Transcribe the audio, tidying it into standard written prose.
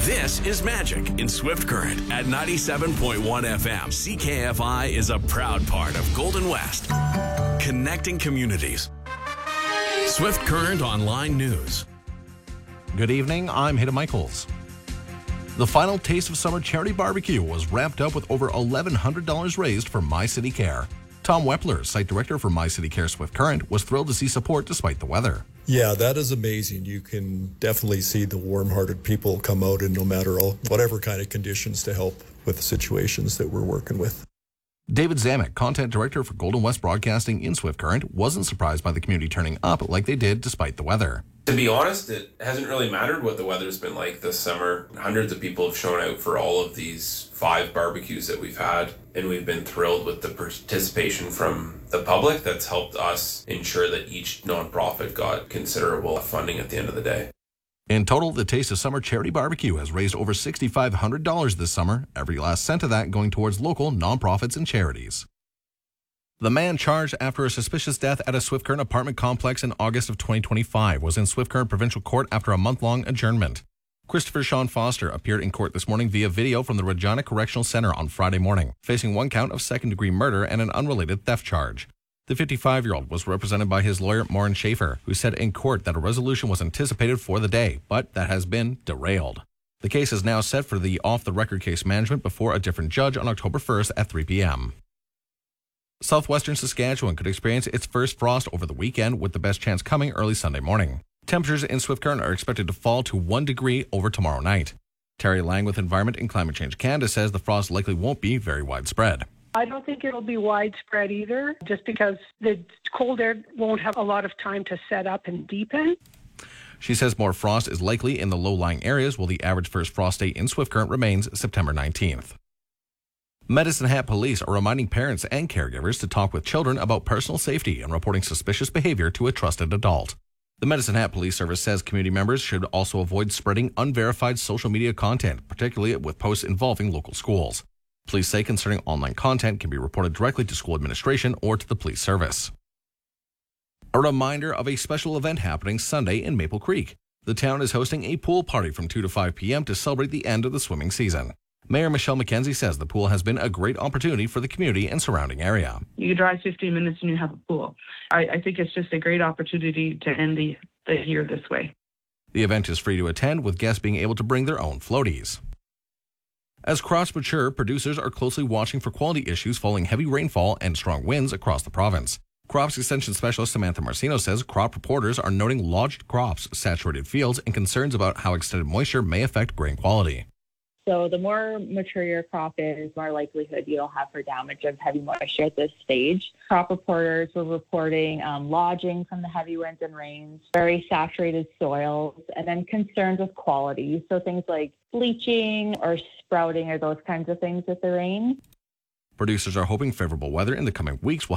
This is Magic in Swift Current at 97.1 FM. CKFI is a proud part of Golden West, connecting communities. Swift Current Online News. Good evening, I'm Hayden Michaels. The final Taste of Summer charity barbecue was wrapped up with over $1,100 raised for My City Care. Tom Wepler, site director for My City Care Swift Current, was thrilled to see support despite the weather. Yeah, that is amazing. You can definitely see the warm-hearted people come out in no matter whatever kind of conditions to help with the situations that we're working with. David Zamek, content director for Golden West Broadcasting in Swift Current, wasn't surprised by the community turning up like they did despite the weather. To be honest, it hasn't really mattered what the weather's been like this summer. Hundreds of people have shown out for all of these 5 barbecues that we've had, and we've been thrilled with the participation from the public. That's helped us ensure that each nonprofit got considerable funding at the end of the day. In total, the Taste of Summer charity barbecue has raised over $6,500 this summer, every last cent of that going towards local nonprofits and charities. The man charged after a suspicious death at a Swift Current apartment complex in August of 2025 was in Swift Current Provincial Court after a month-long adjournment. Christopher Sean Foster appeared in court this morning via video from the Regina Correctional Center on Friday morning, facing 1 count of second-degree murder and an unrelated theft charge. The 55-year-old was represented by his lawyer, Maureen Schaefer, who said in court that a resolution was anticipated for the day, but that has been derailed. The case is now set for the off-the-record case management before a different judge on October 1st at 3 p.m. Southwestern Saskatchewan could experience its first frost over the weekend, with the best chance coming early Sunday morning. Temperatures in Swift Current are expected to fall to 1 degree over tomorrow night. Terry Lang with Environment and Climate Change Canada says the frost likely won't be very widespread. I don't think it'll be widespread either, just because the cold air won't have a lot of time to set up and deepen. She says more frost is likely in the low-lying areas, while the average first frost date in Swift Current remains September 19th. Medicine Hat Police are reminding parents and caregivers to talk with children about personal safety and reporting suspicious behavior to a trusted adult. The Medicine Hat Police Service says community members should also avoid spreading unverified social media content, particularly with posts involving local schools. Police say concerning online content can be reported directly to school administration or to the police service. A reminder of a special event happening Sunday in Maple Creek. The town is hosting a pool party from 2 to 5 p.m. to celebrate the end of the swimming season. Mayor Michelle McKenzie says the pool has been a great opportunity for the community and surrounding area. You drive 15 minutes and you have a pool. I think it's just a great opportunity to end the year this way. The event is free to attend, with guests being able to bring their own floaties. As crops mature, producers are closely watching for quality issues following heavy rainfall and strong winds across the province. Crops Extension Specialist Samantha Marcino says crop reporters are noting lodged crops, saturated fields, and concerns about how extended moisture may affect grain quality. So the more mature your crop is, more likelihood you'll have for damage of heavy moisture at this stage. Crop reporters were reporting lodging from the heavy winds and rains, very saturated soils, and then concerns with quality. So things like bleaching or sprouting or those kinds of things with the rain. Producers are hoping favorable weather in the coming weeks will